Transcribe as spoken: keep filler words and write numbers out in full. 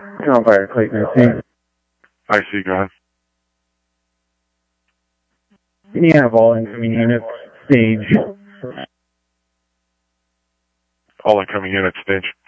Come fire, Clayton, I see. I see, go ahead. Can you have all incoming units stage? All incoming units stage.